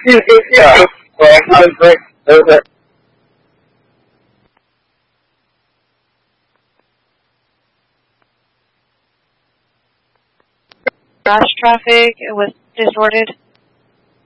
Yeah. Well, I was great. Rush traffic was disordered.